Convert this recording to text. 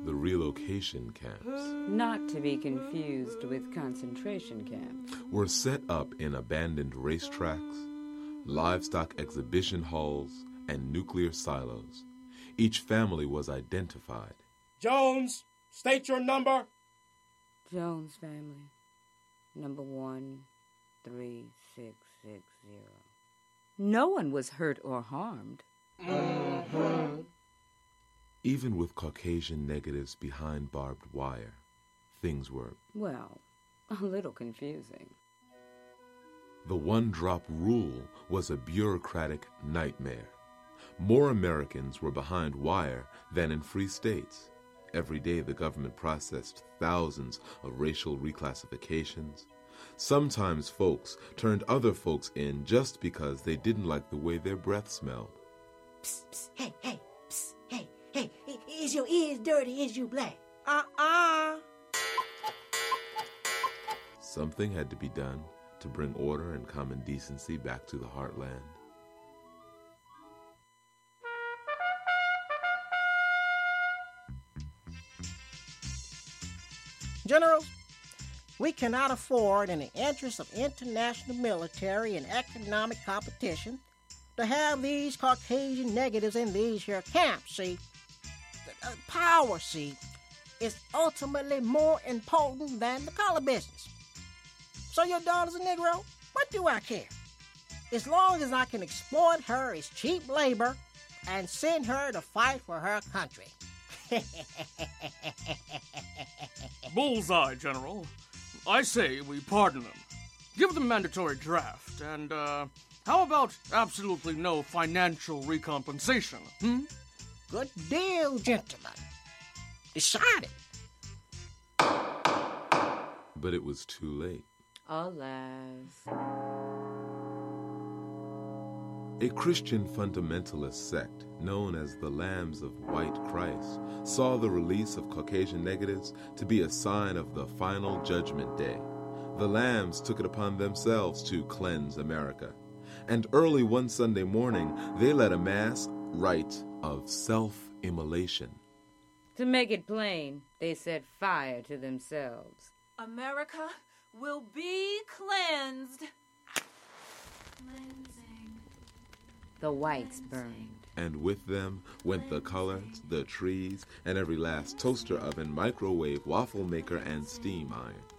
The relocation camps, not to be confused with concentration camps, were set up in abandoned racetracks, livestock exhibition halls, and nuclear silos. Each family was identified. Jones, state your number. Jones family, number 13660. No one was hurt or harmed. Mm-hmm. Even with Caucasian negatives behind barbed wire, things were, well, a little confusing. The one-drop rule was a bureaucratic nightmare. More Americans were behind wire than in free states. Every day the government processed thousands of racial reclassifications. Sometimes folks turned other folks in just because they didn't like the way their breath smelled. Psst, psst, hey, psst, hey, is your ears dirty? Is you black? Something had to be done to bring order and common decency back to the heartland. Generals, we cannot afford, in the interest of international military and economic competition, to have these Caucasian negatives in these here camps, see. Power, see, is ultimately more important than the color business. So your daughter's a Negro? What do I care? As long as I can exploit her as cheap labor and send her to fight for her country. Bullseye, General. I say we pardon them. Give them mandatory draft, and, how about absolutely no financial recompensation, Good deal, gentlemen. Decided. But it was too late. Alas. A Christian fundamentalist sect known as the Lambs of White Christ saw the release of Caucasian negatives to be a sign of the final judgment day. The Lambs took it upon themselves to cleanse America. And early one Sunday morning, they led a mass rite of self-immolation. To make it plain, they set fire to themselves. America will be cleansed. The whites burned. And with them went the colors, the trees, and every last toaster oven, microwave, waffle maker, and steam iron.